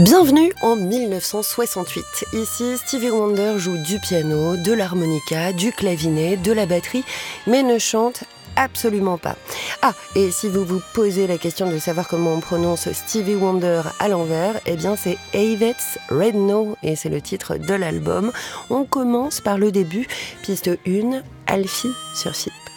Bienvenue en 1968. Ici, Stevie Wonder joue du piano, de l'harmonica, du clavinet, de la batterie, mais ne chante absolument pas. Ah, et si vous vous posez la question de savoir comment on prononce Stevie Wonder à l'envers, eh bien c'est Yvette's Red No et c'est le titre de l'album. On commence par le début, piste 1, Alfie sur Chip.